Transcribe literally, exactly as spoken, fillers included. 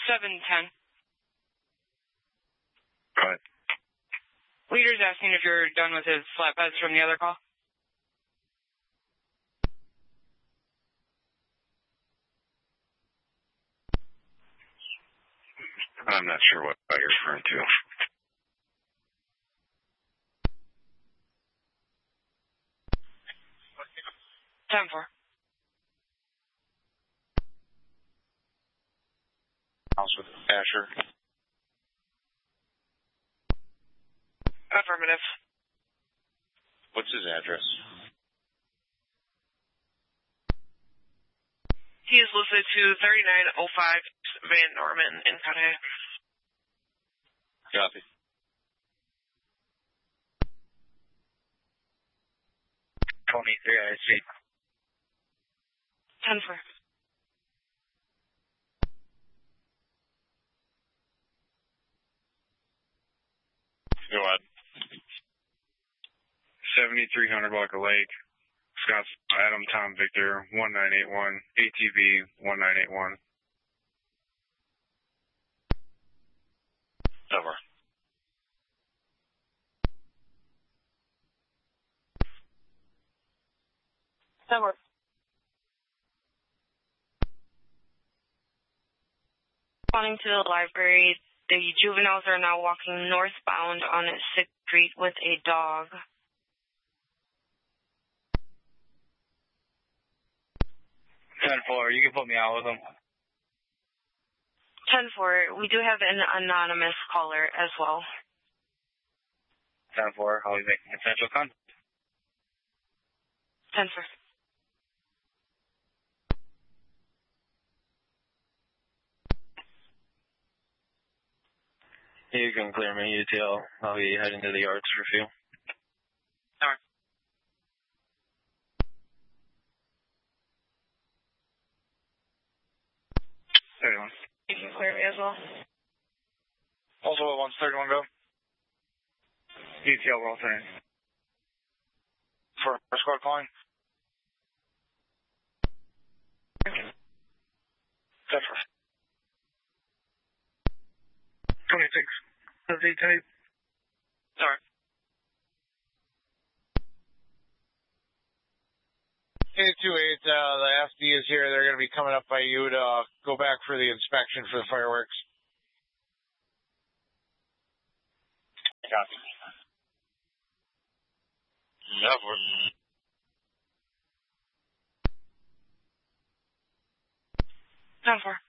seven ten. Go ahead. Leader's asking if you're done with his flatbeds from the other call. I'm not sure what you're referring to. ten four. House with Asher. Affirmative. What's his address? He is listed to thirty-nine oh five Van Norman in Cudahy. Copy. twenty-three I C. ten four. Go ahead. seventy-three hundred Block of Lake. Scott, Adam, Tom, Victor, one nine eight one, A T V, one nine eight one. Over. Over. Responding to the library, the juveniles are now walking northbound on sixth Street with a dog. ten four, you can put me out with them. ten four, we do have an anonymous caller as well. ten four, how are we making consensual contact? ten four. You can clear me, U T L. I'll be heading to the yards for fuel. All right. thirty-one. You can clear me as well. Also at one thirty-one, go. U T L, we're all turning. For our squad calling. Zephyr. twenty-six. Eight, eight. All right. eight two eight, uh, the F D is here. They're going to be coming up by you to uh, go back for the inspection for the fireworks. Copy. Yep, we're... ten four.